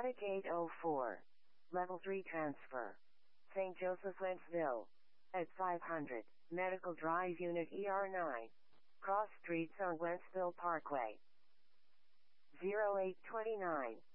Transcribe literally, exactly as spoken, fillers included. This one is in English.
Static eight oh four. Level three transfer. Saint Joseph, Wentzville. At five hundred, Medical Drive Unit E R nine. Cross Streets on Wentzville Parkway. zero eight two nine.